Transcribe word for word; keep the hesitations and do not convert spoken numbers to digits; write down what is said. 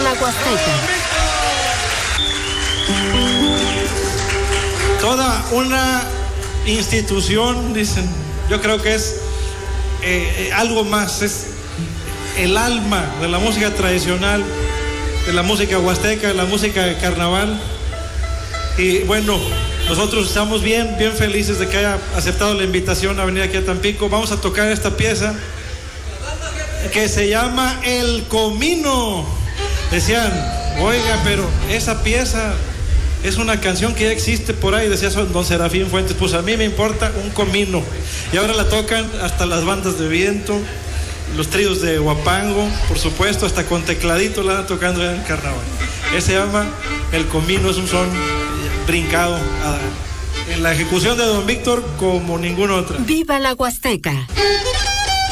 la Huasteca. Toda una institución, dicen, yo creo que es eh, algo más, es el alma de la música tradicional, de la música huasteca, de la música de carnaval. Y bueno, nosotros estamos bien, bien felices de que haya aceptado la invitación a venir aquí a Tampico. Vamos a tocar esta pieza que se llama El Comino. Decían, oiga, pero esa pieza es una canción que ya existe por ahí, decía don Serafín Fuentes. Pues a mí me importa un comino. Y ahora la tocan hasta las bandas de viento, los tríos de Huapango, por supuesto, hasta con tecladito la van tocando en el carnaval. Ese se llama El Comino, es un son brincado a, en la ejecución de don Víctor como ningún otro. ¡Viva la Huasteca!